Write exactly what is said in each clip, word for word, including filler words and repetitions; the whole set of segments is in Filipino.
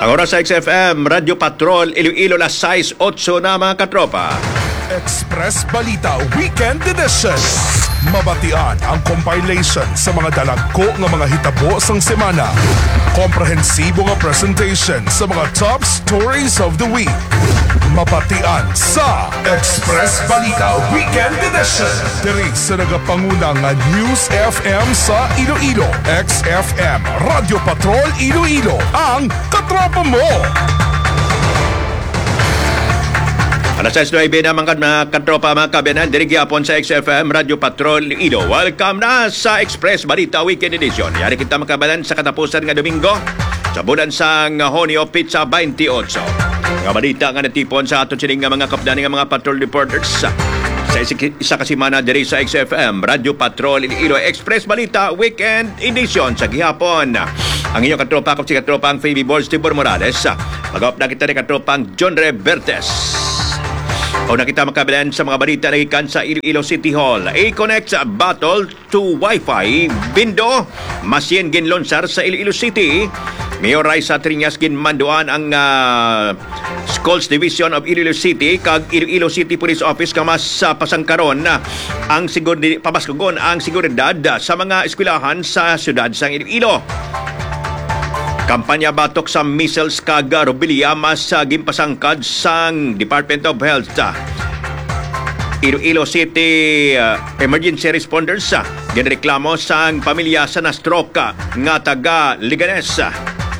Ang oras sa X F M, Radio Patrol, Iloilo, las sais otso na mga katropa. Express Balita Weekend Edition. Mabatian ang compilation sa mga dalagko ng mga hitabo sang semana. Komprehensibo nga presentation sa mga top stories of the week. Mabatian sa Express Balita Weekend Edition. Diri sa nagapangunang nga News F M sa Iloilo. X F M, Radio Patrol Iloilo, ang katropa mo. Alas sais nueve na mga katropa mga kabiyanan, dirigi apon sa X F M Radio Patrol Iloilo. Welcome na sa Express Balita Weekend Edition. Yari kita makabalan sa katapusan nga Domingo sa bulan sang Honio Pizza twenty-eight. Nga balita nga natipon sa aton sining nga mga kapdani nga mga patrol reporters sa isa kasimana diri sa X F M Radio Patrol Iloilo. Express Balita Weekend Edition sa gihapon. Ang inyong katropa kap si katropang Fabi Balls Tibor Morales. Mag-up na kita ni katropang John Revertes. O nakita makabilan sa mga balita na ikan sa Iloilo City Hall. A-Connect Battle to Wi-Fi. Bindo, Masien ginlonsar sa Iloilo City. Mayor Raisa Triñas ginmanduan ang uh, Schools Division of Iloilo City kag Iloilo City Police Office kamas sa pasangkaron uh, ang sigur pabaskogon ang seguridad uh, sa mga eskwelahan sa siyudad sang Iloilo. Kampanya batok sa missiles kag rubilya mas uh, gimpasangkad sang Department of Health. Uh, Iloilo City uh, Emergency Responders uh, ginreklamo sang pamilya sa na-stroke uh, nga taga Liganes. Uh,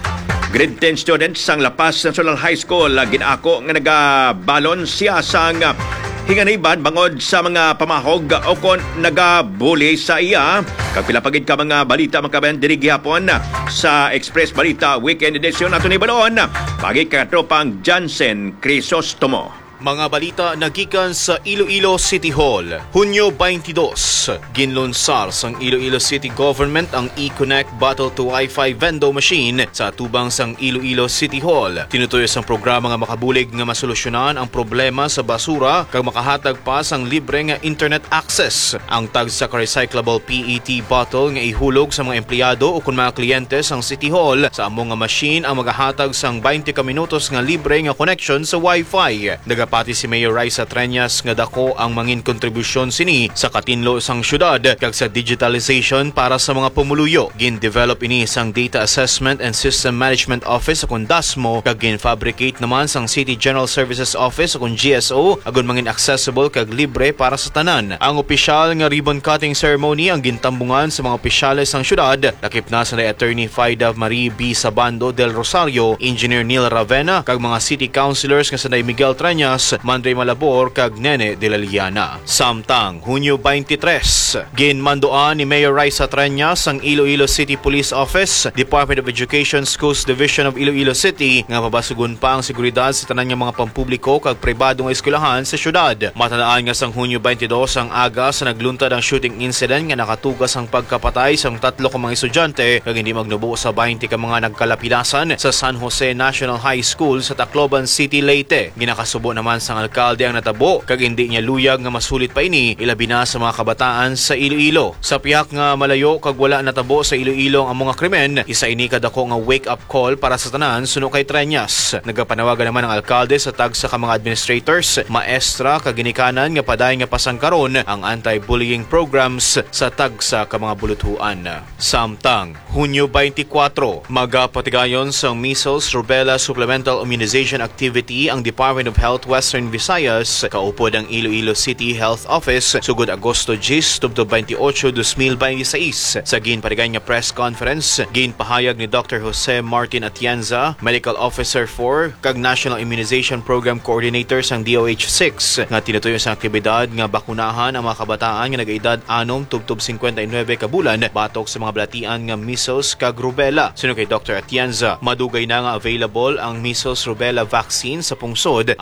Grade ten students sang Lapas National High School uh, ginako nga nagabalon siya sang uh, hinganiban bangod sa mga pamahog uh, o kon nagabuli sa iya. Kag pilapagid ka mga balita makabayan diri gihapon uh, sa Express Balita Weekend Edition ato ni balon uh, pagi katropang Jansen Crisostomo. Mga balita nagikan sa Iloilo City Hall. Hunyo twenty-dos, ginlonsar sang Iloilo City Government ang E-Connect Battle to Wi-Fi Vendo Machine sa tubang sang Iloilo City Hall. Tinutoy sang programa nga makabulig nga masolusyonan ang problema sa basura kag makahatag pa sang libre nga internet access. Ang tag sa recyclable P E T bottle nga ihulog sa mga empleyado o kun mga kliyente sang City Hall sa among nga machine ang magahatag sang twenty ka minutos nga libre nga connection sa Wi-Fi. Daga pati si Mayor Raisa Triñas nga dako ang mangin kontribusyon sini sa katinlo sang syudad kag sa digitalization para sa mga pumuluyo. Gin-develop ini sang Data Assessment and System Management Office akong DASMO kag gin-fabricate naman sang City General Services Office akong G S O agon mangin accessible kag libre para sa tanan. Ang opisyal nga ribbon cutting ceremony ang gintambungan sa mga opisyales sang syudad. Lakip na sa Attorney Faida Marie B. Sabando del Rosario, Engineer Neil Ravena kag mga city councilors nga sanay Miguel Triñas, Mandrey Malabor kag Nene de la Liana. Samtang Hunyo twenty-tres, ginmandoan ni Mayor Raisa Triñas ang Iloilo City Police Office, Department of Education Schools Division of Iloilo City nga mabasugon pa ang seguridad sa tanan nga mga pampubliko kag pribado nga eskwelahan sa syudad. Matalaan nga sang Hunyo twenty-dos ang aga sa nagluntad ang shooting incident nga nakatugas ang pagkapatay sang tatlo ka mga estudyante kag hindi magnubo sa twenty ka mga nagkalapilasan sa San Jose National High School sa Tacloban City, Leyte. Ginakasubo naman sang alkalde ang natabo kag hindi niya luyag nga masulit pa ini ilabi na sa mga kabataan sa Iloilo. Sa piyak nga malayo kag wala natabo sa Iloilo ang mga krimen, isa ini kadako nga wake up call para sa tanan suno kay Triñas. Nagapanawagan naman ang alkalde sa tag sa mga administrators, maestra kag ginikanan nga paday nga pasangkaron ang anti-bullying programs sa tag sa mga buluthuan. Samtang Hunyo twenty-cuatro, magapatigayon sa measles rubella supplemental immunization activity ang Department of Health Western Visayas. Kaupod ang Iloilo City Health Office sugod Agosto ten tubto twenty-eight, twenty twenty-six. Sa ginparigan nga press conference, ginpahayag ni Doctor Jose Martin Atienza, Medical Officer four kag National Immunization Program Coordinator sang D O H six nga tinutoyo sa aktibidad nga bakunahan ang mga kabataan nga nag-edad anom tubtob fifty-nine ka bulan batok sa mga balatian nga measles kag rubella. Suno kay Doctor Atienza, madugay na nga available ang measles rubella vaccine sa pungsod apang bangod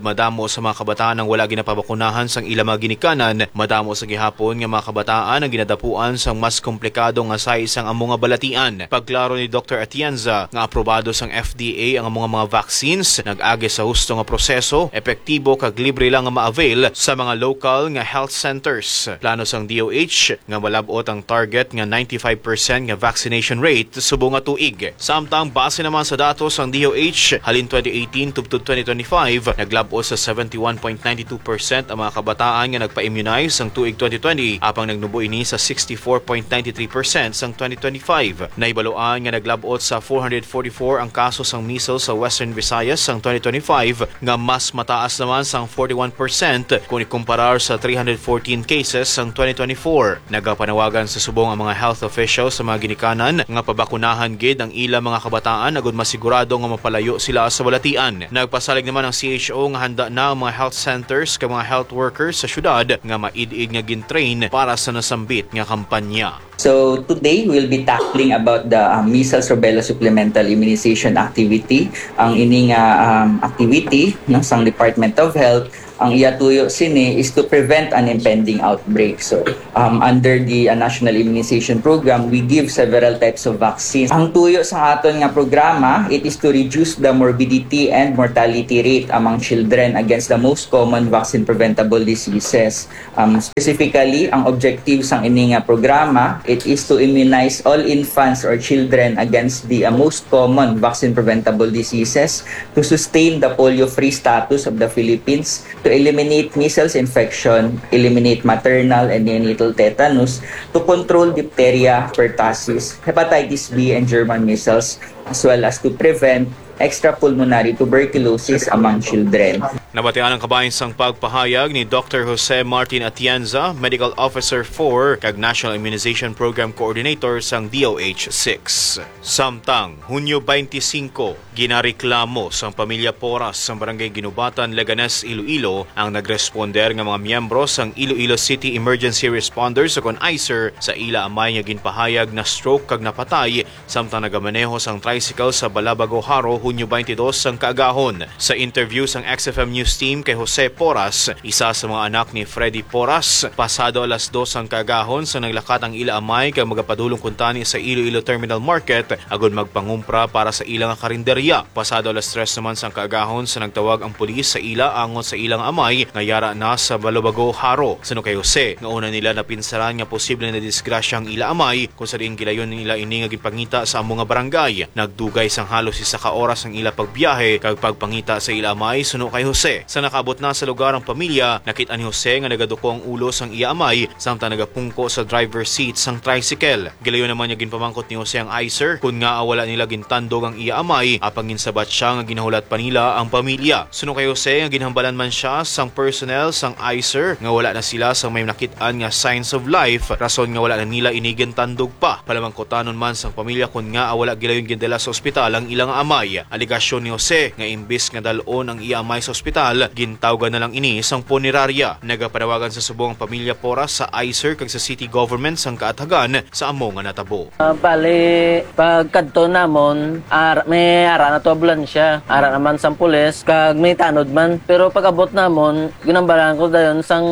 madamo sa mga kabataan ang wala ginapabakunahan sang ilang mga ginikanan, madamo sa gihapon nga mga kabataan ang ginadapuan sang mas komplikado nga sa isang among nga balatian. Pagklaro ni Doctor Atienza nga aprobado sang F D A ang among mga vaccines, nag-agi sa husto nga proseso, epektibo kag libre lang nga ma-avail sa mga local nga health centers. Plano sang D O H nga malabot ang target nga ninety-five percent nga vaccination rate subong nga tuig. Samtang base naman sa datos sang D O H halin twenty eighteen tubtod twenty twenty-five, naglabot sa seventy-one point nine two percent ang mga kabataan nga nagpa-immunize sang tuig twenty twenty, apang nagnubo ini sa sixty-four point nine three percent sang twenty twenty-five. Naibaloan nga naglabot sa four hundred forty-four ang kaso sang measles sa Western Visayas sang twenty twenty-five, nga mas mataas naman sang forty-one percent kung ikumparar sa three hundred fourteen cases sang twenty twenty-four. Nagapanawagan sa subong ang mga health officials sa mga ginikanan nga pabakunahan gid ang ilang mga kabataan agud masigurado nga mapalayo sila sa balatian. Nagpasalig naman ang C H O nga handa na ang mga health centers kag mga health workers sa syudad nga maid-id nga gintrain para sa nasambit nga kampanya. So today we'll be tackling about the um, measles rubella supplemental immunization activity. Ang ini nga um, activity ng sang Department of Health, ang iyatuyo sini is to prevent an impending outbreak. So um, under the uh, National Immunization Program, we give several types of vaccines. Ang tuyo sa aton nga programa, it is to reduce the morbidity and mortality rate among children against the most common vaccine preventable diseases. Um, specifically, ang objective sang ini nga programa, it is to immunize all infants or children against the uh, most common vaccine preventable diseases, to sustain the polio-free status of the Philippines, to eliminate measles infection, eliminate maternal and neonatal tetanus, to control diphtheria, pertussis, hepatitis B, and German measles, as well as to prevent extrapulmonary tuberculosis among children. Nabatian ang kabahin sang pagpahayag ni Doctor Jose Martin Atienza, Medical Officer four kag National Immunization Program Coordinator sang D O H six. Samtang Hunyo twenty-five, ginareklamo sang pamilya Poras sang Barangay Ginubatan, Leganes, Iloilo ang nagresponder nga mga miyembro sang Iloilo City Emergency Responders o kon I C E R sa ila amay nga ginpahayag na stroke kag napatay samtang nagamaneho sang tricycle sa Balabago Haro Hunyo twenty-two sang kaagahon. Sa interview sang X F M News Team kay Jose Poras, isa sa mga anak ni Freddy Poras, pasado alas dos ang kaagahon sa naglakat ang ila amay kay magapadulong kuntani sa Iloilo Terminal Market agon magpangumpra para sa ilang karinderya. Pasado alas tres naman sang kaagahon sa nagtawag ang pulis sa ila angon sa ilang amay nga yara na sa Balabago Haro. Sano kay Jose, nga una nila napinsaran nga posible na disgrasya ang ila amay kung sa diin gilayon nila ini nga gipangita sa among nga barangay. Nagdugay sang halos isa ka oras ang ila pagbiyahe kag pagpangita sa ila amay suno kay Jose. Sa nakaabot na sa lugar ang pamilya, nakita ni Jose nga nagaduko ang ulo sang iya amay samtang nagapungko sa driver seat sang tricycle. Gilayon naman niya ginpamangkot ni Jose ang I C E R kung nga wala nila gintandog ang iya amay apang ginsabat siya nga ginahulat pa nila ang pamilya. Suno kay Jose nga ginhambalan man siya sang personnel sang I C E R nga wala na sila sang may nakitaan nga signs of life, rason nga wala na nila inigintandog pa. Palamangkotanon man sang pamilya kung nga wala gilayon gindala sa ospital ang ilang amay. Aligasyon ni Jose nga imbis nga dalon ang iya amay sa ospital, gintawgan na lang ini sang punerarya. Nagapanawagan sa subong pamilya Poras sa I C E R kag sa city government sang kaatagan sa amo nga natabo. Uh, bali, pagkadto namon, ar may ara na to ambulansya, ara naman sang pulis, kag may tanod man. Pero pag-abot namon, ginambalan ko dayon sang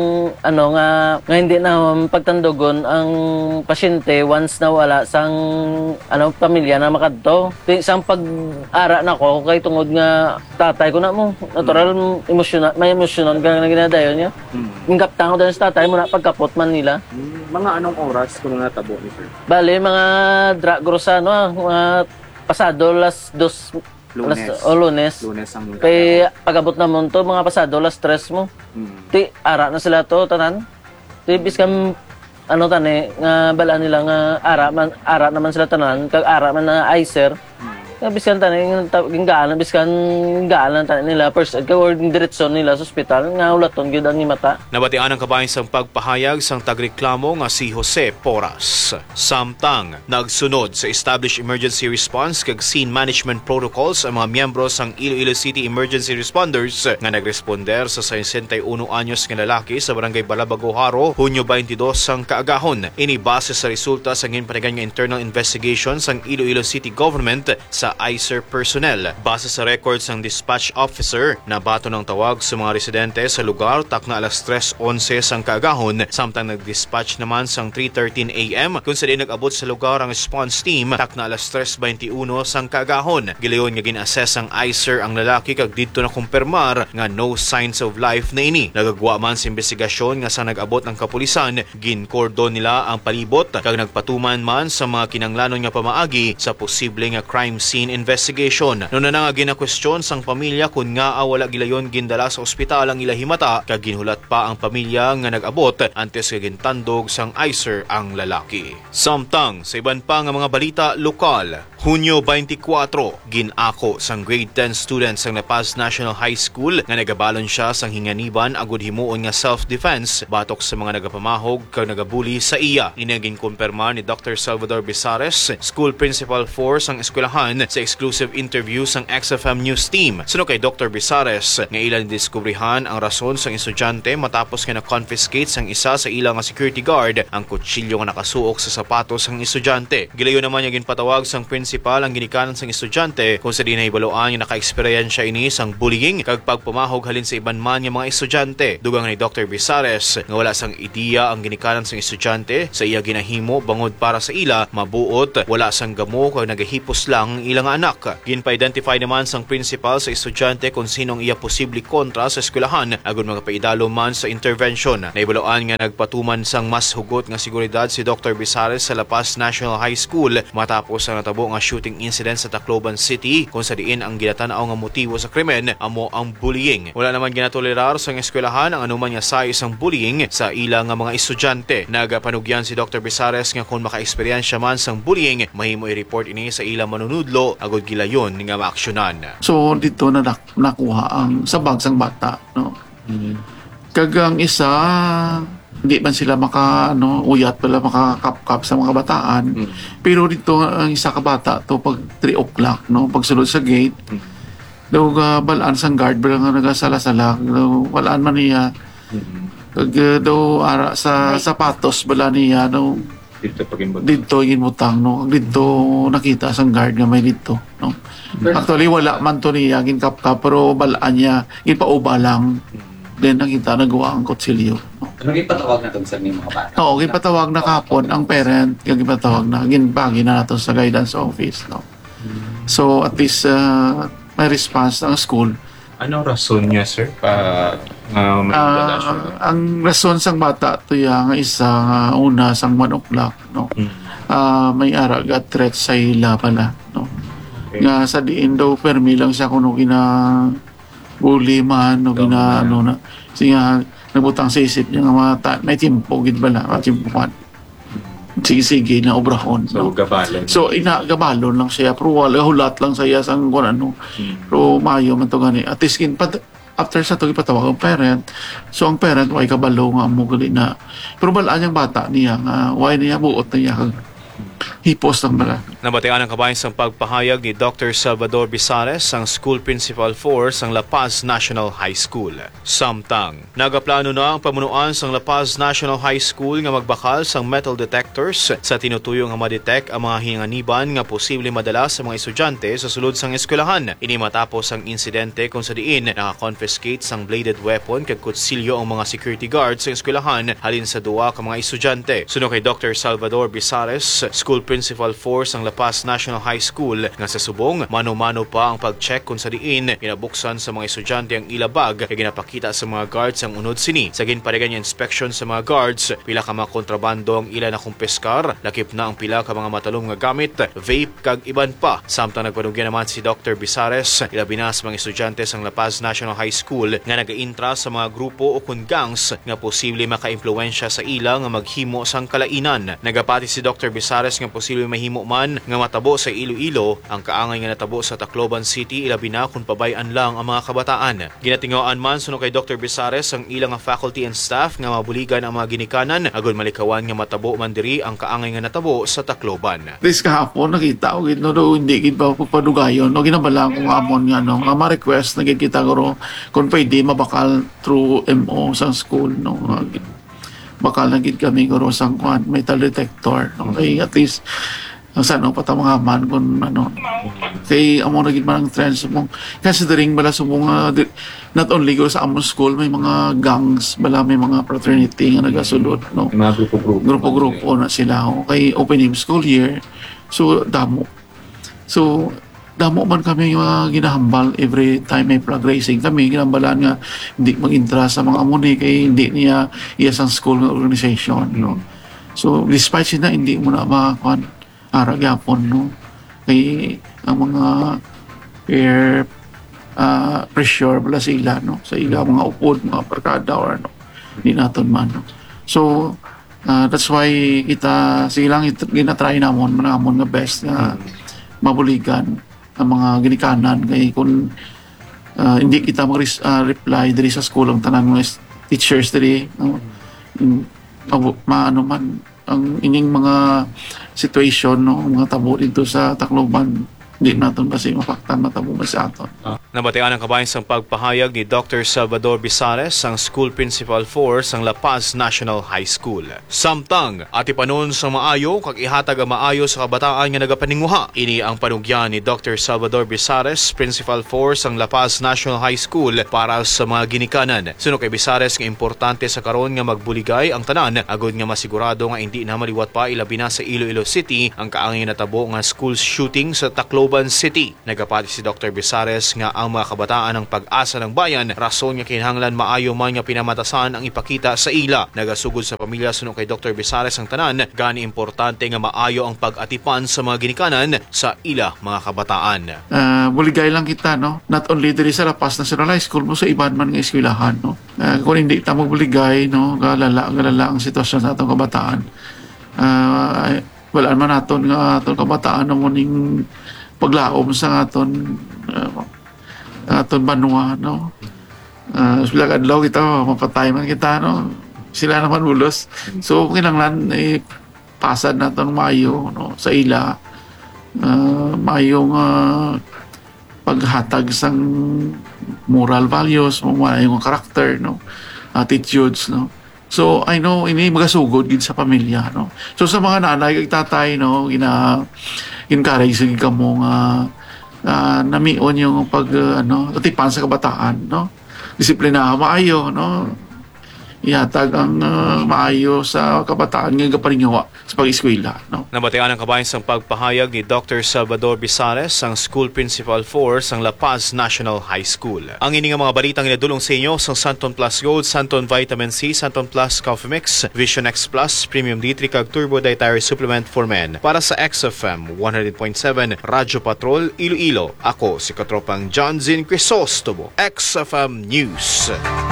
ano nga, nga hindi na pagtandogon ang pasyente once na wala sang ano pamilya na makadto. Sang pag-ara na ko kay tungod nga tatay ko na mo, natural emosyonal, may emosyonan ka na ginadayon niya. Hmm. Ingkaptan ko dayon sa tatay mo na pagkapot man nila. Hmm. Mga anong oras kung natabo ni sir? Bale, mga dra grosano, ah, mga pasado las dos Lunes. Las, o lunes. Lunes ang kay pag-abot na mo to, mga pasado las tres mo. Hmm. Ti, ara na sila to, tanan. Ti, biskam, ano tani, nga bala nila nga ara, man, ara naman sila tanan, kag ara man na I C E R. Hmm. Biskan tani ginggaan biskan ginggaan tani nila first ka or diretso nila sa ospital nga ulaton gyud ang mata. Nabatian ang kabahin sang pagpahayag sang tagreklamo nga si Jose Poras. Samtang nagsunod sa established emergency response kag scene management protocols ang mga miyembro sang Iloilo City Emergency Responders nga nagresponder sa sesenta y uno anyos nga lalaki sa barangay Balabago Haro Hunyo twenty-two sang kaagahon. Ini base sa resulta sang ginpanagan nga internal investigation sang Iloilo City Government sa sa I C E R personnel. Base sa records ng dispatch officer, nabato ng tawag sa mga residente sa lugar takna alas tres onse sang kaagahon, samtang nag-dispatch naman sang three thirteen a m kung saan nag-abot sa lugar ang response team takna alas tres twenty-one sang kaagahon. Gilayon nga gin-assess ang I C E R ang lalaki kag didto na kumpirmar nga no signs of life na ini. Nagagwa man sa investigasyon nga sa nag-abot ng kapulisan, gin-cordon nila ang palibot kag nagpatuman man sa mga kinanglanon nga pamaagi sa posible nga crime scene investigation. Noon na nga gina-question sang pamilya kung nga wala gilayon gindala sa ospital ang ilahimata kag ginhulat pa ang pamilya nga nag-abot antes nga gintandog sang I C E R ang lalaki. Samtang sa iban pa nga mga balita lokal, Hunyo twenty-four, ginako sang grade ten students sang La Paz National High School nga nagabalon siya sang hinganiban agud himuon nga self-defense batok sa mga nagapamahog kag nagabuli sa iya. Inaging kumpirma ni Doctor Salvador Bizares, school principal four sang eskwelahan sa exclusive interview sang X F M News team. Suno kay Doctor Bizares nga ilang diskubrihan ang rason sang estudyante matapos nga na-confiscate sang isa sa ilang nga security guard ang kutsilyo nga nakasuok sa sapatos sang estudyante. Gilayon naman niya ginpatawag sang principal ang ginikanan sang estudyante kung sa di nahibaluan nga naka-eksperyensya ini sang bullying kag pagpamahog halin sa iban man nga mga estudyante. Dugang ni Doctor Bizares nga wala sang ideya ang ginikanan sang estudyante sa iya ginahimo bangod para sa ila mabuot wala sang gamo kag nagahipos lang ang ilang anak. Ginpa-identify naman sang principal sa estudyante kung sinong iya posible kontra sa eskwelahan agon magapaidalo man sa intervention. Nahibaluan nga nagpatuman sang mas hugot nga seguridad si Doctor Bizares sa La Paz National High School matapos ang natabo nga shooting incident sa Tacloban City kung sa diin ang ginatanaw nga motibo sa krimen amo ang bullying. Wala naman ginatolerar sa eskwelahan ang anuman nga sa isang bullying sa ilang nga mga estudyante. Nagapanugyan si Doctor Bizares nga kung maka-eksperyensya man sang bullying, mahimo i-report ini sa ilang manunudlo agud gilayon nga maaksyonan. So dito na nak- nakuha ang sabag sang bata, no. Kag ang isa hindi man sila maka ano uyat pala makakapkap sa mga kabataan. Mm. Pero dito ang isa ka bata to pag three o'clock, no, pagsulod sa gate. Mm. Daw uh, balaan sang guard bala nga nagasala-sala, daw balaan man niya. Mm. Kag uh, daw ara sa sapatos bala niya daw Dito pag-imbot. dito ginbutang, no. Dito nakita sang guard nga may dito, no. Actually wala man to niya ginkapkap pero balaan niya ginpauba lang. Then nakita nagawa ang kutsilyo. No? Ano ipatawag na itong sa mga bata? Oo, ipatawag na kapon ang parent, yung ipatawag na ginbagi na nato sa guidance office. No? So at least uh, may response ang school. Anong rason niya, sir? Pa, uh, Uh, ang rason sang bata to ya nga isa nga una sang one o'clock. No? Uh, may arag at threat sa ila pala. No? Okay. Nga sa diin daw permi lang siya kuno gina bully man no gina ano na siya nabutang sa isip niya nga mata may timpo gid bala at timpuan sige sige na obrahon So, no? gabalon. So ina gabalon lang siya pero wala hulat lang saya sang kun ano Hmm. pero mayo man to gani at least kin pat after sa to ipatawag ang parent so ang parent way kabalo nga mo gali na pero balaan yung bata niya nga way niya buot na niya kag hipos lang bala. Nabatian ang kabayan sa pagpahayag ni Doctor Salvador Bizares, ang School Principal four sang La Paz National High School. Samtang, nagaplano na ang pamunuan sang La Paz National High School nga magbakal sang metal detectors sa tinutuyo nga ma-detect ang mga hinganiban nga posible madala sa mga estudyante sa sulod sang eskwelahan. Ini matapos ang insidente kung sa diin naka-confiscate sang bladed weapon kag kutsilyo ang mga security guards sa eskwelahan halin sa duwa ka mga estudyante. Suno kay Doctor Salvador Bizares, School Principal four sang La Paz National High School nga sa subong mano-mano pa ang pag-check kung sa diin ginabuksan sa mga estudyante ang ilabag kay ginapakita sa mga guards ang unod sini. Sa ginpadagan niya inspection sa mga guards, pila ka mga kontrabando ang ila na kumpiskar, lakip na ang pila ka mga matalom nga gamit, vape kag iban pa. Samtang nagpanugyan naman si Doctor Bizares, ilabi na sa mga estudyante sang La Paz National High School nga nagaintra sa mga grupo o kun gangs nga posible maka-impluwensya sa ila nga maghimo sang kalainan. Nagapati si Doctor Bizares nga posible mahimo man nga matabo sa Iloilo ang kaangay nga natabo sa Tacloban City ilabi na kung pabayan lang ang mga kabataan. Ginatingawaan man suno kay Doctor Bizares ang ilang nga faculty and staff nga mabuligan ang mga ginikanan agon malikawan nga matabo man diri ang kaangay nga natabo sa Tacloban. This kahapon nakita ko gid no do hindi gid pa padugayon no ginabala ko amon nga no nga ma-request na gid kita guro kung pwede mabakal through M O sa school no bakal na gid kami guro sang kwan metal detector no kay at least ang saan pa mga man kung ano kay amo naging man ang trend sumong considering bala sumong uh, di- not only go sa among school may mga gangs bala may mga fraternity nga nagasulod no Yung mga grupo-grupo. grupo-grupo na sila oh. Kay opening school year so damo so damo man kami mga ginahambal every time may flag raising kami ginambalan nga hindi mag-intra sa mga amuni kay hindi niya iyasang school nga organization no so despite sina hindi mo na makakuan ara gyapon no kay ang mga peer uh, pressure bala sila no sa ila mga upod mga barkada or ano hindi naton man no so uh, that's why kita silang it- ginatry namon manamon nga best nga mabuligan ang mga ginikanan kay kung uh, hindi kita mag-reply diri sa school ang tanan mga teachers diri no in, uh, maano man ang ining mga situation no mga tabo dito sa Tacloban di naton kasi mapaktan matabo ba sa aton. Nabatian ang kabayan sa pagpahayag ni Doctor Salvador Bisares, ang School Principal for sang La Paz National High School. Samtang ati panon sa maayo kag ihatag ang maayo sa kabataan nga nagapaninguha. Ini ang panugyan ni Doctor Salvador Bisares, Principal for sang La Paz National High School para sa mga ginikanan. Suno kay Bisares nga importante sa karon nga magbuligay ang tanan agud nga masigurado nga hindi na maliwat pa ilabi na sa Iloilo City ang kaangay natabo nga school shooting sa Tacloban City. Nagapati si Doctor Bisares nga ang mga kabataan ng pag-asa ng bayan rason nga kinahanglan maayo man nga pinamatasan ang ipakita sa ila. Nagasugod sa pamilya suno kay Doctor Bisares ang tanan gani importante nga maayo ang pag-atipan sa mga ginikanan sa ila mga kabataan. Uh, buligay lang kita no not only diri sa La Paz National High School mo sa iban man nga eskwelahan no uh, kung hindi ta magbuligay no galala galala ang sitwasyon sa atong kabataan uh, wala man naton nga atong kabataan mo ning paglaom sa aton uh, aton banwa no uh, sila kadlaw kita mapatay man kita no sila naman ulos so kinahanglan eh, pasad naton maayo no sa ila uh, maayong uh, paghatag sang moral values maayong karakter no attitudes no so I know ini magasugod gid sa pamilya no so sa mga nanay kag tatay no gina encourage sige kamo nga uh, namion yung pag uh, ano atipan sa kabataan no disiplina maayo no ihatag ang uh, maayo sa kabataan nga gaparingawa sa pag-eskwela no Nabatian ang kabayan sa pagpahayag ni Doctor Salvador Bisares, ang School Principal for sang La Paz National High School. Ang ini nga mga balitang inadulong sa inyo sa Santon Plus Gold, Santon Vitamin C, Santon Plus Coffee Mix, Vision X Plus, Premium D three kag Turbo Dietary Supplement for Men. Para sa X F M one hundred point seven Radyo Patrol Iloilo, ako si Katropang John Zin Crisostomo, X F M News.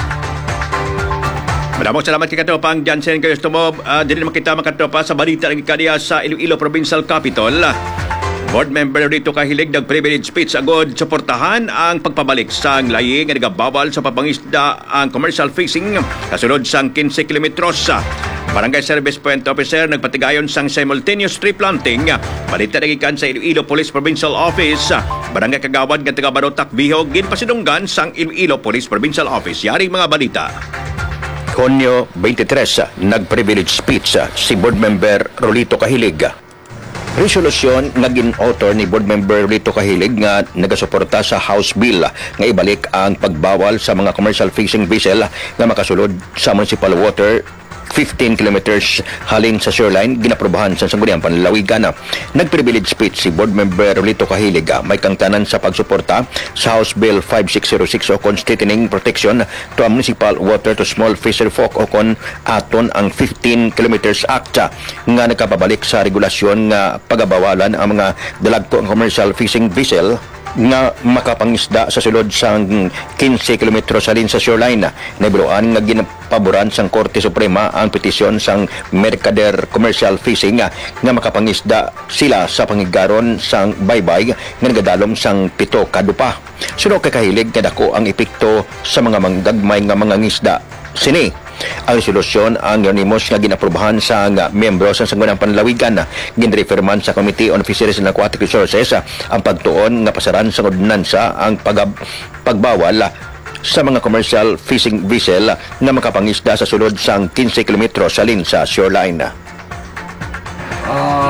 Maraming salamat kay Katropang Jansen kayo mo. Uh, Dili naman kita makatropa sa balita ng kaniya sa Iloilo Provincial Capital. Board member dito kahilig nag-privilege speech agod suportahan ang pagpabalik sa laying nga nagabawal sa papangisda ang commercial fishing kasunod sang fifteen kilometros. Barangay Service Point Officer nagpatigayon sang simultaneous tree planting. Balita nagikan sa Iloilo Police Provincial Office. Barangay Kagawad nga taga Barotac Bihog ginpasidunggan sang Iloilo Police Provincial Office. Yaring mga balita. Hunyo twenty-tres, nag-privilege speech si Board Member Rolito Kahilig. Resolusyon naging author ni Board Member Rolito Kahilig nga nagasuporta sa House Bill nga ibalik ang pagbawal sa mga commercial fishing vessel nga makasulod sa municipal water fifteen kilometers halin sa shoreline ginaprobahan sa Sangguniang Panlalawigan. Nag-privilege speech si Board Member Rolito Kahilig may kangtanan sa pagsuporta sa House Bill five six zero six o kon strengthening protection to a municipal water to small fishery folk o kon aton ang fifteen kilometers Act nga nakapabalik sa regulasyon nga pagabawalan ang mga dalagko ng commercial fishing vessel nga makapangisda sa sulod sang fifteen kilometros halin sa shoreline. Nabiluan nga ginapaboran sang Korte Suprema ang petisyon sang Mercader Commercial Fishing nga makapangisda sila sa pangigaron sang baybay nga nagadalom sang pito kadupa. Suno kay kahilig nga dako ang epekto sa mga manggagmay nga mga ngisda sini. Ang resolusyon ang unanimous nga ginaprobahan sa nga miyembro sa Sangguniang Panlalawigan. Ginreferman sa Committee on Fisheries and Aquatic Resources ang pagtuon nga pasaran sa ordinansa ang pag pagbawal sa mga commercial fishing vessel na makapangisda sa sulod sang fifteen kilometros halin sa shoreline. Uh,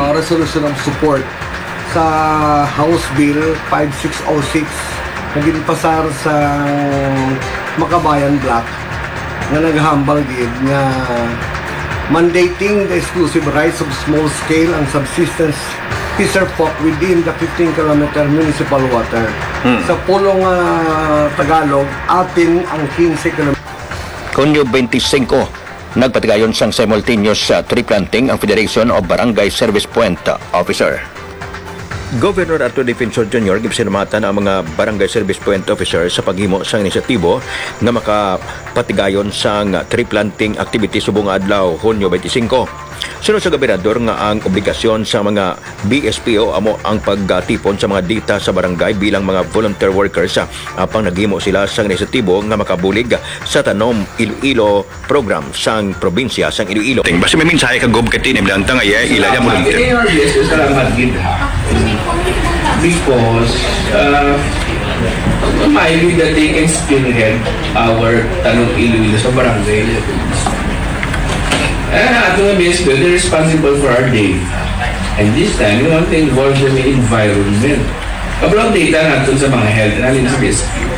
uh, resolution of support sa House Bill five six oh six na ginpasar sa Makabayan Block na naghambal gid nga mandating the exclusive rights of small-scale and subsistence fisherfolk within the fifteen kilometer municipal water. Hmm. Sa pulong uh, Tagalog, atin ang fifteen kilometer. Hunyo twenty-five, nagpatigayon sang simultaneous uh, tree planting ang Federation of Barangay Service Point uh, Officer. Governor Arturo Defensor Junior gipsinamatan ang mga Barangay Service Point Officer sa paghimo sang inisyatibo nga makapatigayon sang tree planting activity subong adlaw Hunyo twenty-five. Sunod sa gobernador nga ang obligasyon sa mga B S P O amo ang pagtipon sa mga data sa barangay bilang mga volunteer workers uh, apang naghimo sila sang inisyatibo nga makabulig sa Tanom Iloilo program sang probinsya sang Iloilo. Basta may mensahe ka gob katinim lang tang ay ilaya mo lang. Salamat gid ha. Because uh, might be that they can spearhead our Tanom Iloilo sa barangay. And ato nga B S P O, they're responsible for our day. And this time, we want to involve them in environment. Kablang data natin sa mga health na alin sa B S P O.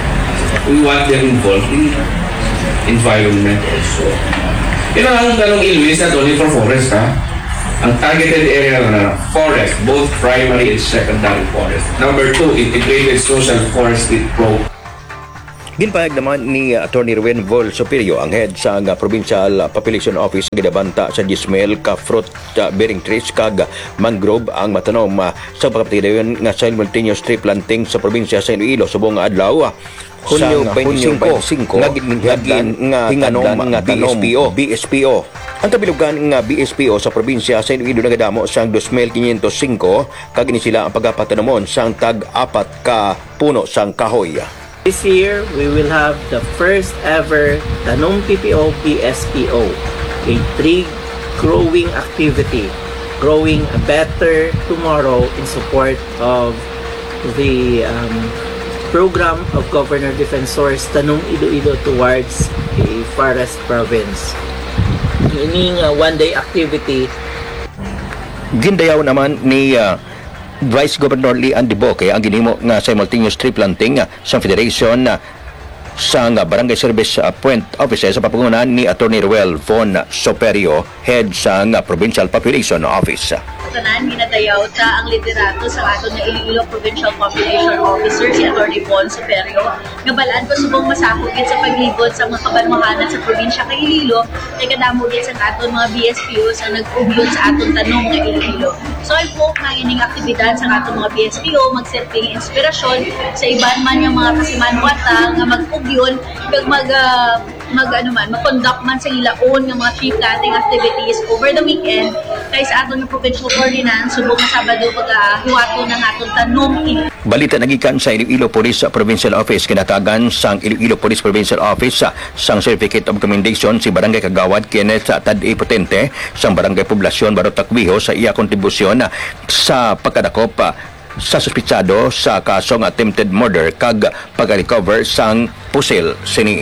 We want them involved in environment also. Yun ang Tanong Iloilo is not only for forest, ha? Ang targeted area na forest, both primary and secondary forest. Number two, integrated social forest with pro. Ginpahayag naman ni uh, Attorney Ruben Vol Superio ang head sa uh, Provincial uh, Population Office gidabanta sa Gismel ka fruit uh, bearing trees kag uh, mangrove ang matanom uh, sa pagpatigayon nga simultaneous tree planting sa probinsya sa Iloilo subong nga adlaw. Hunyo twenty-five naging nga tanom nga B S P O B S P O ang kabilugan nga B S P O sa probinsya sa Iloilo nagadamo sang two thousand five hundred five kag ini sila ang pagapatanomon sang tag-apat ka puno sang kahoy. This year, we will have the first ever Tanom P P O B S P O, a tree growing activity, growing a better tomorrow in support of the um, program of Governor Defensor's Tanom Iloilo towards a forest province. Meaning a one-day activity. Gindayaw naman ni uh, Vice Governor Lee Andy Boque ang ginimo nga simultaneous tree planting uh, sa Federation uh, sa uh, Barangay Service uh, Point Office sa papangunan ni Attorney Ruel Von Superio, head sa uh, Provincial Population Office. Tanan ginadayaw ta ang liderato sa aton nga Iloilo Provincial Population Officer si Attorney Von Superio nga balaan ko subong masakogit sa paglibot sa mga kabanwahanan sa probinsya kay Iloilo kay kadamogit sa aton mga B S P O sa nag-ugyon sa aton tanom nga Iloilo. So I hope na ining aktibidad sa aton mga B S P O magserting inspirasyon sa iban man yung mga kasimanwata nga mag-ugyon kag mag uh, mag ano man mag-conduct man sa ilaon nga mga tree planting activities over the weekend kay sa aton nga provincial ordinance subong nga Sabado paghiwato ng aton tanom. Balita nagikan sa Iloilo Police Provincial Office kinatagan sang Iloilo Police Provincial Office sang Certificate of Commendation si Barangay Kagawad Kenneth Tad-E Potente sang Barangay Poblasyon Barot Takwiho sa iya kontribusyon sa pagkadakop sa suspitsado sa kasong attempted murder kag pag-recover sang pusil sini.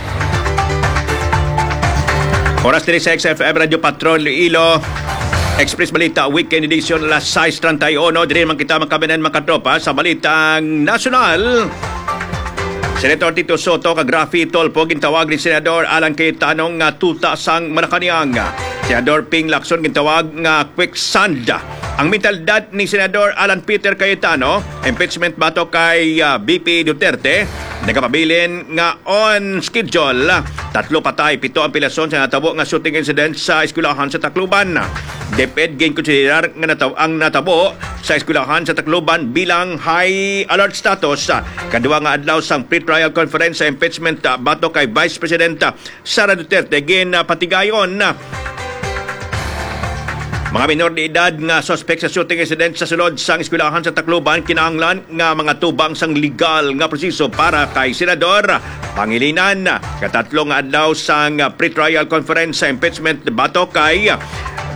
Oras din sa X F M Radio Patrol Iloilo Express Balita Weekend Edition alas sais treinta y uno. Diri man kita makabinan makatropa sa balitang nasyonal. Senator Tito Soto kag Rafi Tolpo gintawag ni Senador Alan Cayetano nga tuta sang Malacañang. Senador Ping Lacson gintawag nga quicksand. Ang mentalidad ni Senador Alan Peter Cayetano, impeachment bato kay uh, B P Duterte, nagapabilin nga on schedule. Tatlo patay, pito ang pilason sa natabo nga shooting incident sa eskwelahan sa Tacloban. DepEd gain konsiderar nga nataw ang natabo sa eskwelahan sa Tacloban bilang high alert status. Kadua nga adlaw sang pre-trial conference sa impeachment uh, bato kay Vice President uh, Sara Duterte gin uh, patigayon mga minor de edad nga suspect sa shooting incident sa sulod sang eskwelahan sa Tacloban kinahanglan nga mga tubang sang legal nga proseso para kay Senador Pangilinan. Katatlo nga adlaw sang pre-trial conference sa impeachment bato kay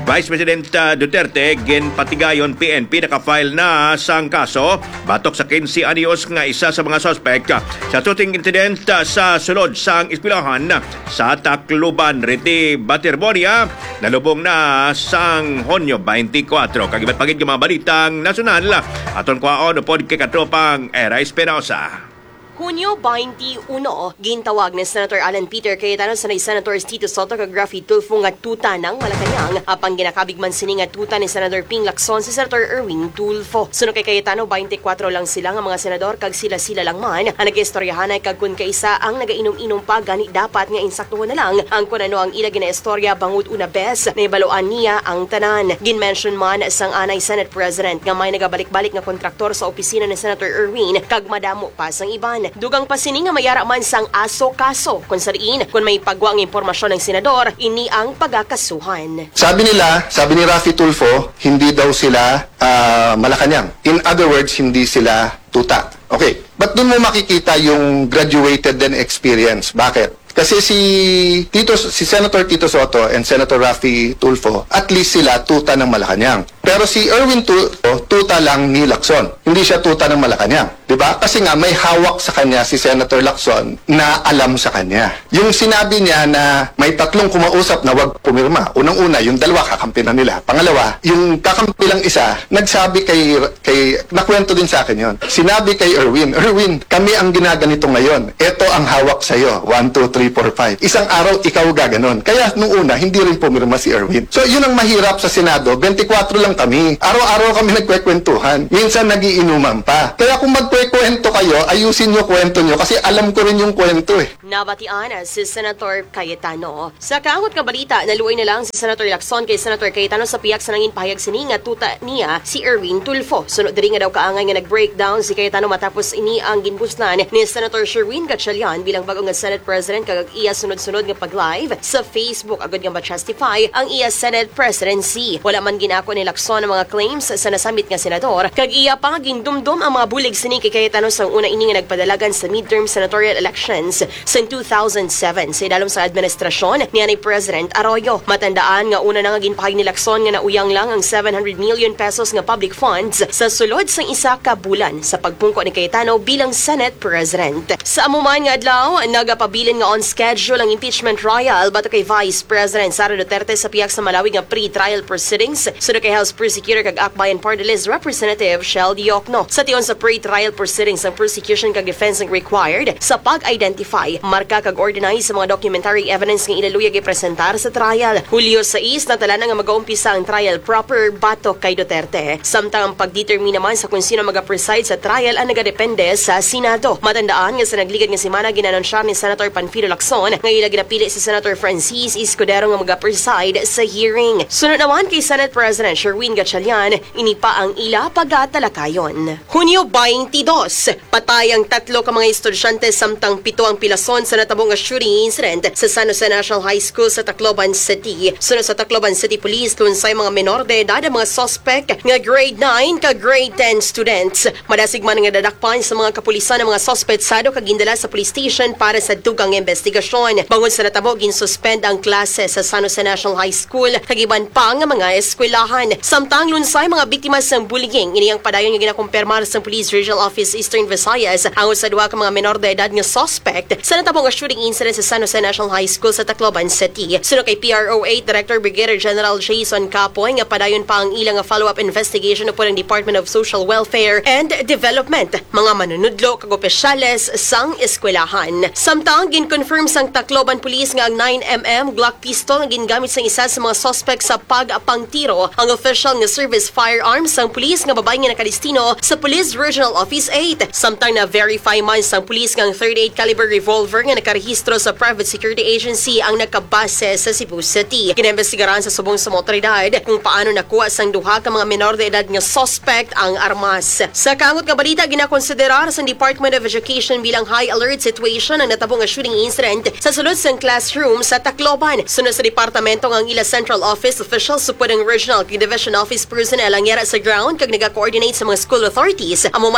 Vice President uh, Duterte ginpatigayon P N P naka-file na sang kaso batok sa quince anyos nga isa sa mga suspect sa shooting incident uh, sa sulod sang eskwelahan sa Tacloban, Riti, Baterbonia, nalubong na sang Hunyo twenty-four. Kagibat pagid yung mga balitang nasyonal aton kwaon upod kay katropang Era Espinosa. Hunyo twenty-one, gintawag ni Senator Alan Peter Cayetano sa ni Senator Tito Soto kag Raffy Tulfo nga tuta ng Malacanang apang ginakabig man sini nga tuta ni Senator Ping Lacson si Senator Erwin Tulfo. Suno kay Cayetano, twenty-four lang sila nga mga senador kag sila-sila lang man ang nag-istoryahanay kag kun kaisa ang nagainom-inom pa gani dapat nga insaktuhon na lang ang kun ano ang ila ginaistorya bangud una bes na ibaluan niya ang tanan. Gin-mention man sang anay Senate President nga may nagabalik-balik nga kontraktor sa opisina ni Senator Erwin kag madamo pa sang iban. Dugang pasini nga mayara man sang aso-kaso kung sariin kung may pagwang impormasyon ng senador, ini ang pagkakasuhan. Sabi nila, sabi ni Raffy Tulfo, hindi daw sila uh, Malacanang. In other words, hindi sila tuta. Okay, but doon mo makikita yung graduated and experience. Bakit? Kasi si Tito, si Senator Tito Soto and Senator Raffy Tulfo, at least sila tuta ng Malacanang. Pero si Erwin Tulfo, tuta lang ni Lacson. Hindi siya tuta ng Malacanang. Diba? Kasi nga may hawak sa kanya si Senator Lacson na alam sa kanya. Yung sinabi niya na may tatlong kumausap na wag pumirma. Unang-una, yung dalawa kakampi na nila. Pangalawa, yung kakampi lang isa, nagsabi kay, kay nakwento din sa akin yon. Sinabi kay Erwin, Erwin, kami ang ginaganito ngayon. Ito ang hawak sa'yo. one, two, three, four, five. Isang araw, ikaw gaganon. Kaya nung una, hindi rin pumirma si Erwin. So, yun ang mahirap sa Senado. twenty-four lang kami. Araw-araw kami nagkwekwentuhan. Minsan nagiinuman pa. Kaya kung magkwento kayo, ayusin nyo kwento nyo kasi alam ko rin yung kwento eh. Nabatian si Senator Cayetano. Sa kaangot nga balita, naluoy na lang si Senator Lacson kay Senator Cayetano sa piyak sa nangin pahayag sini nga tuta niya si Erwin Tulfo. Sunod diri nga daw kaangay nga nag-breakdown si Cayetano matapos ini ang ginbusnan ni Senator Sherwin Gatchalian bilang bagong nga Senate President kag iya sunod-sunod nga pag-live sa Facebook agad nga ma-justify ang iya Senate presidency. Wala man ginako ni Lacson ang mga claims sa nasamit nga senador kag iya pa nga gindumdum ang mga bulig sini kay Cayetano sang una ini nga nagpadalagan sa midterm senatorial elections sa two thousand seven sa idalom sa administrasyon ni ni President Arroyo. Matandaan nga una na nga ginpahayag ni Lacson nga nauyang lang ang seven hundred million pesos nga public funds sa sulod sang isa ka bulan sa pagpungko ni Cayetano bilang Senate President. Sa amuman nga adlaw, nagapabilin nga on schedule ang impeachment trial batok kay Vice President Sara Duterte sa piyak sa Malawi nga pre-trial proceedings sunod kay House Prosecutor kag Akbayan Party List Representative Shell Diokno. Sa tion sa pre-trial proceedings ang prosecution kag defense ang required sa pag-identify, marka kag organize sa mga documentary evidence nga ilaluyag ipresentar sa trial. Hulyo sais natala na nga mag-uumpisa ang trial proper batok kay Duterte. Samtang ang pagdetermine naman sa kung sino mag-preside sa trial ang nagadepende sa Senado. Matandaan nga sa nagligad nga semana ginanonsyar ni Senator Panfilo Lacson nga ila ginapili si Senator Francis Escudero nga mag-preside sa hearing. Sunod naman kay Senate President Sherwin Gatchalian, ini pa ang ila pagkatalakayon. Hunyo twenty-two, patay ang tatlo ka mga estudyante samtang pito ang pilason sa natabong nga shooting incident sa San Jose National High School sa Tacloban City. Sunod sa Tacloban City Police, lunsay mga menor de edad ang mga suspect nga grade nine ka grade ten students. Madasig man nga dadakpan sa mga kapulisan ng mga suspetsado kag gindala sa police station para sa dugang investigasyon. Bangod sa natabo, ginsuspend ang klase sa San Jose National High School kag iban pa nga mga eskwelahan. Samtang lunsay mga biktima sa bullying, ini ang padayon nga ginakumpirmar sa Police Regional Office Eastern Visayas ang sa duha ka mga menor de edad nga suspect sa natabong nga shooting incident sa San Jose National High School sa Tacloban City. Sunod kay P R O eight Director Brigadier General Jason Capoy nga padayon pa ang ilang follow-up investigation upon ang Department of Social Welfare and Development, mga manunudlo kag opisyales sang eskwelahan. Samtang gin-confirm sang Tacloban Police nga ang nine millimeter Glock pistol nga gingamit sa isa sa mga suspect sa pagpangtiro ang official nga service firearms sang police nga babae nga nakalistino sa Police Regional Office eight. Samtang na-verify man sang police nga ang thirty-eight caliber revolver nga nakarehistro sa Private Security Agency ang nakabase sa Cebu City. Kinembestigaran sa subong sa motoridad kung paano nakuha sang duha ka mga menor de edad nga suspect ang armas. Sa kangot nga balita, ginakonsiderar sa Department of Education bilang high alert situation ang natabong nga shooting incident sa sulod sang classroom sa Tacloban. Sunod sa departamento nga ang ila Central Office officials supod ang Regional Division Office personnel ang yara sa ground kag naga-coordinate sa mga school authorities amuman sa mga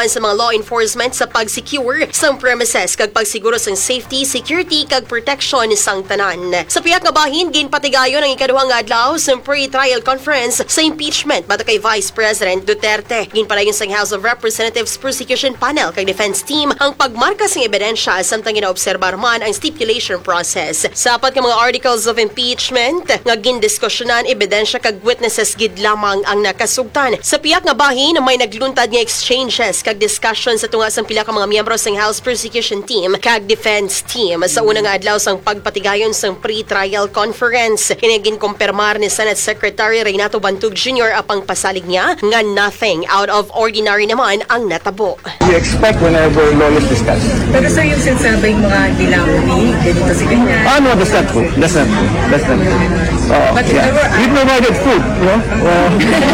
law enforcement sa pag-secure sang premises kag pagsiguro sang safety, security kag protection sang tanan. Sa piyak nga bahin ginpatigayon ang ikaduhang nga adlaw sa pre-trial conference sa impeachment bata kay Vice President Duterte. Ginpadayon sang House of Representatives Prosecution Panel kag Defense Team ang pagmarka sang ebidensya samtang ginaobserbar man ang stipulation process. Sa apat nga mga articles of impeachment nga gindiskusyonan ebidensya kag witnesses gid lamang ang nakasugtan. Sa piyak nga bahin may nagluntad nga exchanges kag discussions sa tunga sang pila ka mga miyembro sang House Prosecution Team kag Defense Team sa unang nga adlaw sang pagpatigayon sang pre-trial conference. Kini ginkumpirmar ni Senate Secretary Renato Bantug Junior apang pasalig niya nga nothing out of ordinary naman ang natabo. We expect whenever law is discussed. Pero sir, yung sinasabing mga dilampi, ganito si ganyan. Ah, no, that's not true. That's not true. That's not true. Uh, But yeah. there were- We provided food, you know. Uh,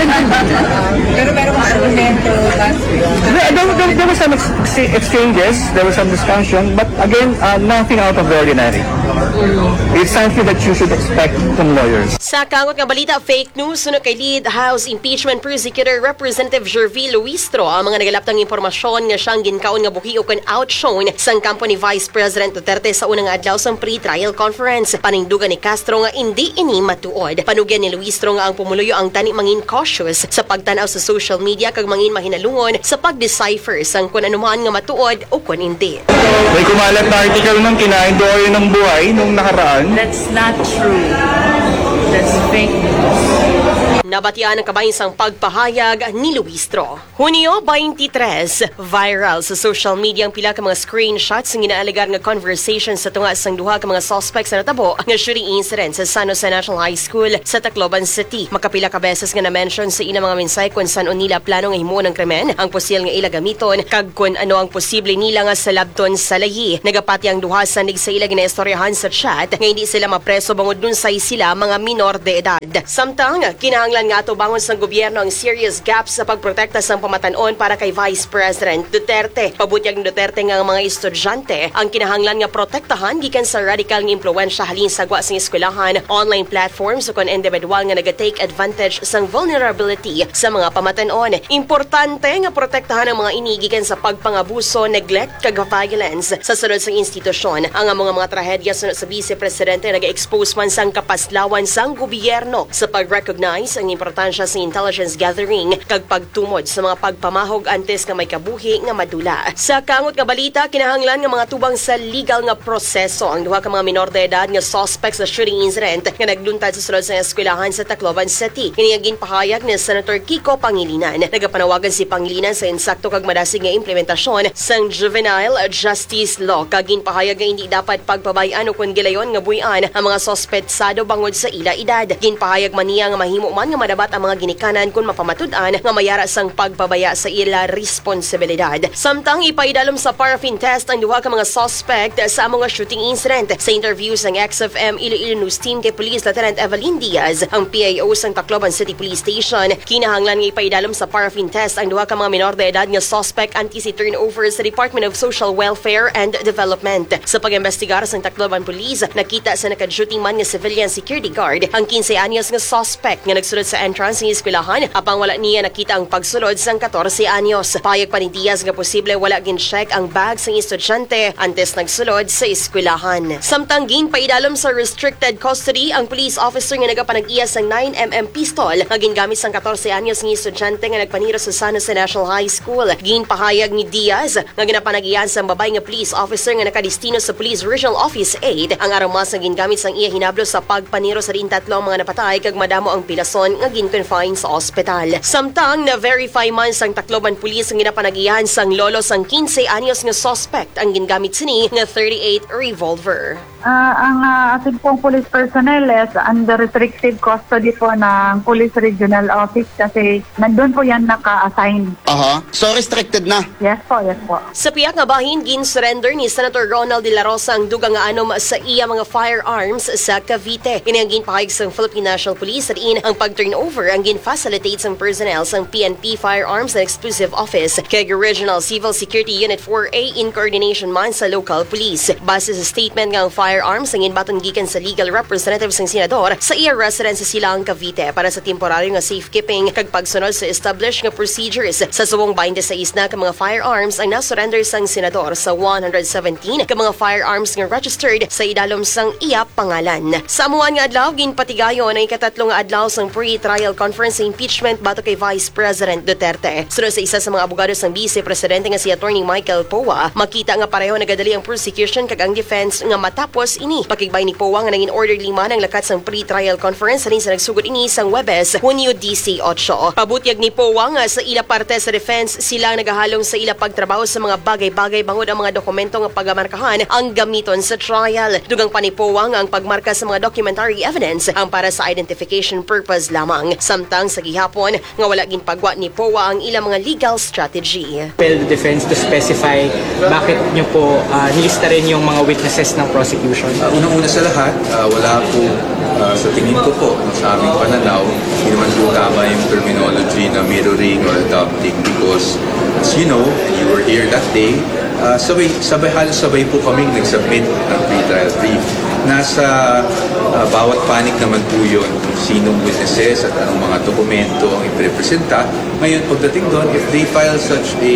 Pero meron mga argumento last week. there, there, there, there were some ex- exchanges, there was some discussion, but again, uh, nothing out of the ordinary. It's something that you should expect from lawyers. Sa kangot nga balita, fake news sunod kay Lead House Impeachment Prosecutor Representative Jervil Luistro ang mga nagalaptang impormasyon nga siyang ginkaon nga buhi o kan outshown sang kampo ni Vice President Duterte sa unang adlaw sang pre-trial conference. Paningdugan ni Castro nga hindi ini matuod. Panugyan ni Luistro nga ang pumuluyo ang tani mangin cautious sa pagtanaw sa social media kag mangin mahinalungon sa pag-decipher sang kun anuman nga matuod o kun hindi. May kumalat na article ng kinain doon ng buhay nung nakaraan. That's not true. That's fake news. Nabatian ang kabayin sang pagpahayag ni Luistro. Hunyo twenty-tres, viral sa social media ang pila ka mga screenshots ng inaaligar nga conversation sa tunga sang duha ka mga suspects na natabo nga shooting incident sa San Jose National High School sa Tacloban City. Makapila ka beses nga na-mention sa ina mga mensahe kung saan nila plano nga himuon ang krimen, ang posil nga ila gamiton, kag kung ano ang posible nila nga salabton sa lahi. Nagapati ang duha sa nig sa ila ginaistoryahan sa chat nga hindi sila mapreso bangod dun say sila mga minor de edad. Samtang kinahanglan nga ato bangon sa gobyerno ang serious gaps sa pagprotekta sa pamatanon para kay Vice President Duterte. Pabutyag ni Duterte nga ang mga estudyante ang kinahanglan nga protektahan gikan sa radical nga impluwensya halin sa gwa sang eskwelahan, online platforms o kon individual nga naga-take advantage sang vulnerability sa mga pamatanon. Importante nga protektahan ang mga ini gikan sa pagpangabuso, neglect kag violence sa sunod sang institusyon. Ang mga mga trahedya sunod sa Vice Presidente naga-expose man sang kapaslawan sang gobyerno sa pag-recognize ang importansya sa intelligence gathering kag pagtumod sa mga pagpamahog antes nga may kabuhi nga madula. Sa kangot nga balita, kinahanglan nga mga tubang sa legal nga proseso ang duha ka mga minor de edad nga suspects sa shooting incident nga nagluntad sa sulod sa eskwelahan sa Tacloban City. Kiniyagin pahayag ni Senator Kiko Pangilinan. Nagapanawagan si Pangilinan sa insakto kag madasig nga implementasyon sang Juvenile Justice Law kag ginpahayag nga hindi dapat pagpabayan o kun gilayon nga buyan ang mga sospetsado bangod sa ila edad. Ginpahayag man niya nga mahimo man nga madabat ang mga ginikanan kung mapamatud-an nga mayara sang pagpabaya sa ila responsibilidad. Samtang ipaidalom sa paraffin test ang duha ka mga suspect sa mga shooting incident. Sa interview sang X F M Iloilo News Team kay Police Lieutenant Evelyn Diaz, ang P I O sang Tacloban City Police Station, kinahanglan nga ipaidalom sa paraffin test ang duha ka mga minor de edad nga suspect anti si turnover sa Department of Social Welfare and Development. Sa pag-imbestigar sang Tacloban Police, nakita sa naka-shooting man nga civilian security guard ang fifteen anyos nga suspect nga nagsulod sa entrance ng eskwelahan apang wala niya nakita ang pagsulod sang fourteen anyos. Payag pa ni Diaz nga posible wala gin-check ang bag sang estudyante antes nagsulod sa eskwelahan. Samtang ginpaidalom sa restricted custody ang police officer nga nagapanag-iya sang nine millimeter pistol nga gingamit sang fourteen anyos nga estudyante nga nagpaniro sa San Jose National High School. Ginpahayag ni Diaz nga ginapanag-iyan sang babae nga police officer nga nakadestino sa Police Regional Office eight ang armas nga gingamit sang iya hinablo sa pagpaniro sa rin tatlong mga napatay kag madamo ang pilason nga gin-confine sa ospital. Samtang na-verify man sang Tacloban Police ang ginapanag-iyan sang lolo sang fifteen anyos nga suspect ang gingamit sini nga thirty-eight revolver. Uh, ang uh, ating pong police personnel is under restrictive custody po ng Police Regional Office kasi nandun po yan naka-assign. Aha. So restricted na? Yes po, yes po. Sa piyak nga bahin, gin-surrender ni Senator Ronald De La Rosa ang dugang nga anom sa iya mga firearms sa Cavite. Ini ang ginpahayag sa Philippine National Police at in ang pag-turnover ang gin-facilitate sang personnel sang P N P Firearms and Exclusive Office kay Regional Civil Security Unit four A in coordination man sa local police. Base sa statement nga ang fire firearms ang inbaton gikan sa legal representative sang senador sa iya residence sa Silang, Cavite para sa temporaryo nga safekeeping kag pagsunod sa established nga procedures. Sa subong twenty-six na ka mga firearms ang nasurrender sang senador sa one hundred seventeen ka mga firearms nga registered sa idalom sang iya pangalan. Sa amuan nga adlaw ginpatigayon ang ikatatlo nga adlaw sang pre-trial conference sa impeachment batok kay Vice President Duterte. Sunod sa isa sa mga abogado sang Vice Presidente nga si Attorney Michael Powa, makita nga pareho nagadali ang prosecution kag ang defense nga matapos ini. Pakigbay ni Powa nga naging orderly man ang lakat sang pre-trial conference halin sa nagsugod ini sang Webes, Hunyo eighteen. Pabutyag ni Powa nga sa ila parte sa defense sila nagahalong sa ila pagtrabaho sa mga bagay-bagay bangod ang mga dokumento nga pagamarkahan ang gamiton sa trial. Dugang pa ni Powa nga ang pagmarka sa mga documentary evidence ang para sa identification purpose lamang. Samtang sa gihapon nga wala ginpagwa ni Powa ang ilang mga legal strategy. Compel the defense to specify bakit nyo po uh, nilista rin yung mga witnesses ng prosecution? Uh, unang-una sa lahat, uh, wala po uh, sa tingin ko po sa aming pananaw, hindi naman po tama yung terminology na mirroring or adopting because as you know, and you were here that day, uh, sabay, sabay, halos sabay po kaming nag-submit ng pre-trial brief. Nasa uh, bawat panig naman po yun kung sinong witnesses at anong mga dokumento ang iprepresenta. Ngayon, pagdating doon, if they file such a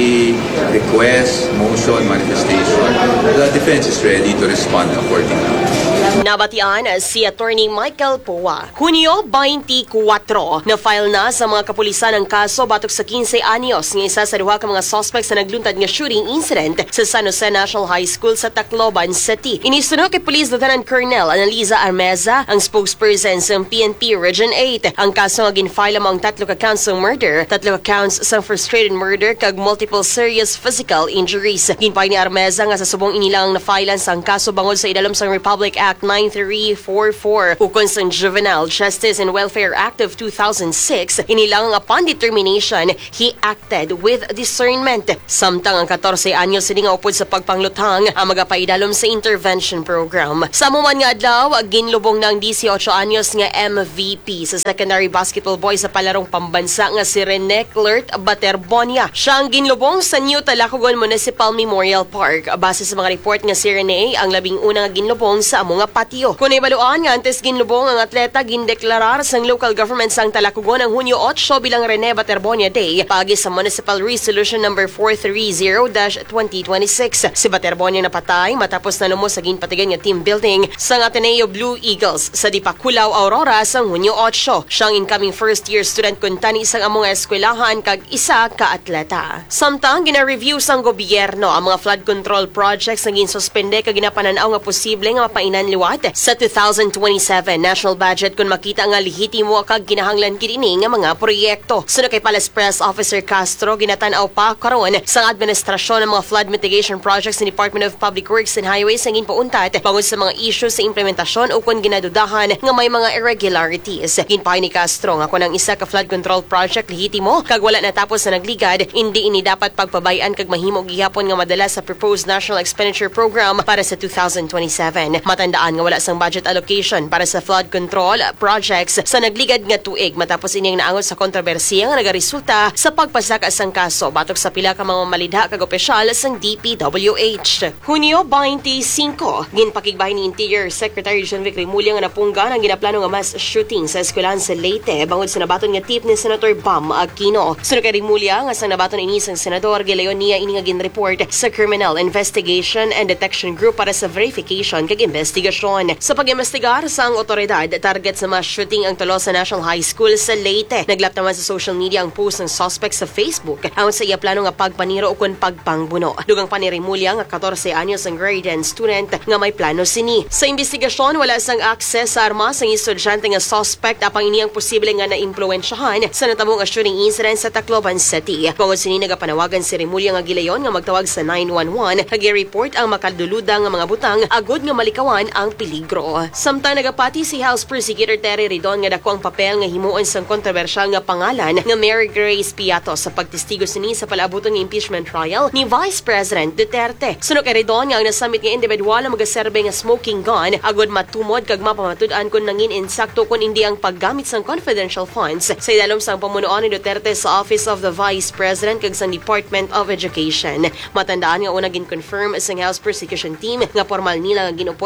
request, motion, manifestation, the defense is ready to respond accordingly. Nabatian si Attorney Michael Powa. Hunyo twenty-four na file na sa mga kapulisan ang kaso batok sa fifteen anyos ng isa sa duha ka mga suspects sa nagluntad nga shooting incident sa San Jose National High School sa Tacloban City. Inisunod kay Police Lieutenant Colonel Annalisa Armeza, ang spokesperson sa P N P Region eight. Ang kaso nga ginfile among tatlo ka counts ng murder, tatlo ka counts sa frustrated murder kag multiple serious physical injuries. Ginpay ni Armeza nga sa subong inilang na filean sa ang kaso bangod sa idalom sang Republic Act ninety-three forty-four ukon sa Juvenile Justice and Welfare Act of two thousand six. Inilang upon determination, he acted with discernment. Samtang ang fourteen anyos sini nga upod sa pagpangluthang ang magapaidalom sa intervention program. Sa amuman nga adlaw, ginlubong ng eighteen anyos nga M V P sa secondary basketball boy sa palarong pambansa nga si Rene Clert Baterbonia. Siya ang ginlubong sa New Talacogon Municipal Memorial Park. Base sa mga report nga si Rene ang labing una nga ginlubong sa among nga patio. Kung ibaluan nga antes ginlubong ang atleta gindeklarar sang local government sang Talacogon ang Hunyo eight bilang Rene Baterbonia Day pagi sa Municipal Resolution number four thirty dash twenty twenty-six. Si Baterbonia napatay matapos na lumo sa ginpatigan nga team building sang Ateneo Blue Eagles sa Dipakulaw, Aurora sang Hunyo eight. Siyang incoming first year student kun tani sang among eskwelahan kag isa ka atleta. Samtang gina-review sang gobyerno ang mga flood control projects nga ginsuspende kag ginapananaw nga posible nga mapainan liwat sa two thousand twenty-seven national budget kung makita nga lehitimo kag kinahanglan kini nga mga proyekto. Sunod kay Palace Press Officer Castro, ginatan-aw pa karon sa administrasyon ng mga flood mitigation projects sa Department of Public Works and Highways ang ginpauntat bangod sa mga issues sa implementasyon o kung ginadudahan nga may mga irregularities. Ginpahay ni Castro nga kung ang isa ka flood control project lehitimo kag wala natapos na nagligad, hindi ini dapat pagpabayan kag mahimo gihapon nga madala sa proposed National Expenditure Program para sa two thousand twenty-seven. Matandaan nga wala sang budget allocation para sa flood control projects sa nagligad nga tuig matapos ining naangon sa kontrobersiya nga nagaresulta sa pagpasaka sang kaso batok sa pila ka mga malidha kag opisyal sang D P W H. Hunyo twenty-five, ginpakigbahin ni Interior Secretary John Vic Remulla nga napunggan ang ginaplano nga mass shooting sa eskwelahan sa Leyte bangod sa nabaton nga tip ni Senator Bam Aquino. Sunod kay Remulla nga sang nabaton ini sang senador gilayon niya ini nga ginreport sa Criminal Investigation and Detection Group para sa verification kag investigasyon. Sa pag-imbestigar sa ang otoridad, target sa mass shooting ang tulo sa National High School sa Leyte. Naglap naman sa social media ang post ng suspect sa Facebook ayon sa iya plano nga pagpaniro o kun pagpangbuno. Dugang pa ni Remulla nga fourteen anyos ang grade ten student nga may plano sini. Sa investigasyon, wala sang access sa armas ang estudyante nga suspect apang ini ang posible nga naimpluwensyahan sa natabong nga shooting incident sa Tacloban City. Bangod sini nagapanawagan si Remulla nga gilayon nga magtawag sa nine one one kag i-report ang makaduluda nga mga butang agod nga malikawan ang peligro. Samtang nagapati si House Prosecutor Terry Ridon nga dako ang papel nga himuon sang kontrobersyal nga pangalan nga Mary Grace Piato sa pagtestigo sini sa palabuton ng impeachment trial ni Vice President Duterte. Sunod kay Ridon nga ang nasamit nga individual nga magaserbe nga smoking gun agod matumod kag mapamatud-an kun nangin insakto kun hindi ang paggamit sang confidential funds sa idalom sang pamunuan ni Duterte sa Office of the Vice President kag sang Department of Education. Matandaan nga una gin-confirm sang House Prosecution Team nga formal nila nga ginupod sa lista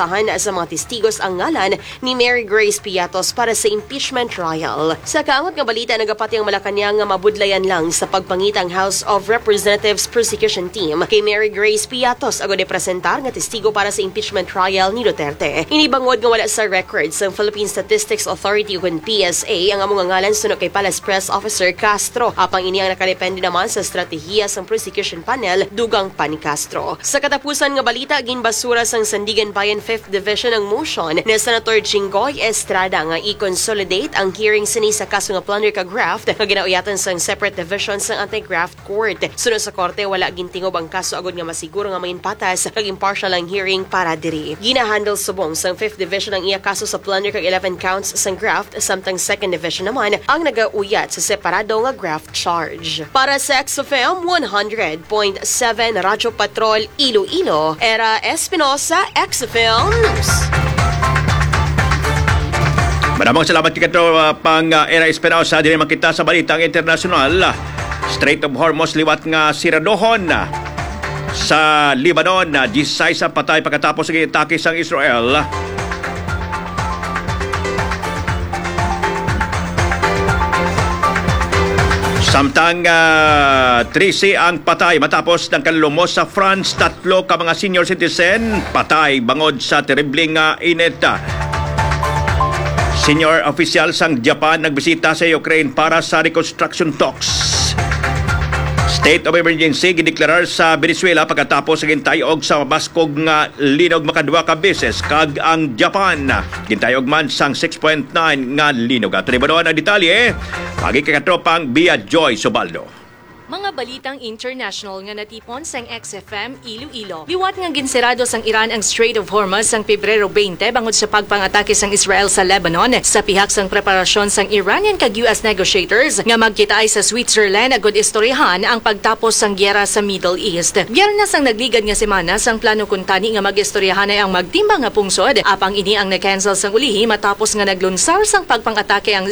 listahan sa mga testigos ang ngalan ni Mary Grace Piatos para sa impeachment trial. Sa kaangot nga balita, nagapati ang Malacanang nga mabudlayan lang sa pagpangitang House of Representatives Prosecution Team kay Mary Grace Piatos ago de presentar nga testigo para sa impeachment trial ni Duterte. Inibangod nga wala sa records ng Philippine Statistics Authority o P S A ang among ngalan suno kay Palace Press Officer Castro. Apang ini ang nakadepende naman sa estratehiya sa prosecution panel dugang pa ni Castro. Sa katapusan nga balita, ginbasura sang Sandigan Bayan fifth Division ang motion ni Senator Jinggoy Estrada nga i-consolidate ang hearing sini sa kaso nga plunder ka graft nga ginauyatan sang separate division sang anti-graft court. Sunod sa korte, wala gintingob ang kaso agad nga masiguro nga main patas kag impartial ang hearing para diri. Ginahandle subong sang fifth Division ang iya kaso sa plunder kag eleven counts sang graft, samtang second Division naman ang nagauyat sa separado nga graft charge. Para sa X F M one hundred point seven Radyo Patrol Iloilo, Era Espinosa, X F M News. Maraming salamat kito uh, pang uh, Era Espinosa. Dili makita sa balitang internasyonal. Strait of Hormuz liwat nga siradohon uh, sa Lebanon. Uh, sixteen ang patay pagkatapos ng atake sa Israel. Samtang uh, trisi ang patay matapos ng kalumos sa France. Tatlo ka mga senior citizen patay bangod sa terribling uh, init. Senior official sang Japan nagbisita sa Ukraine para sa reconstruction talks. State of emergency gideklarar sa Venezuela pagkatapos ng gintayog sa mabaskog nga linog makadua ka beses kag ang Japan gintayog man sang six point nine nga linog. At ribanon ang detalye pagi kay katropang Bia Joy Sobaldo. Mga balitang international nga natipon sang X F M Iloilo. Liwat nga ginsirado sang Iran ang Strait of Hormuz sang Pebrero twenty bangod sa pagpangatake sang Israel sa Lebanon sa pihak sang preparasyon sang Iranian kag U S negotiators nga magkitaay sa Switzerland agud istoryahan ang pagtapos sang gyera sa Middle East. Biyernes sang nagligad nga semana sang plano kuntani nga magistoryahan ay ang magtimbang nga pungsod apang ini ang na-cancel sang ulihi matapos nga naglunsar sang pagpangatake ang